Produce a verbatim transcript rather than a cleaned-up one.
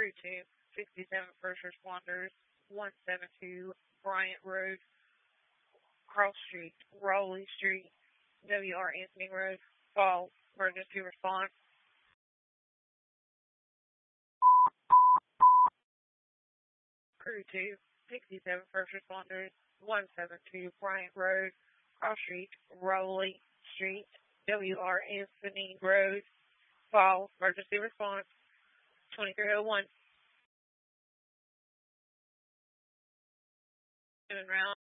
Crew two, sixty-seven First Responders, one seventy-two Bryant Road, Cross Street, Rowley Street, W R Anthony Road, Fall, emergency response. Crew two, sixty-seven First Responders, one seventy-two Bryant Road, Cross Street, Rowley Street, W R Anthony Road, Fall, emergency response, twenty-three oh one. Round.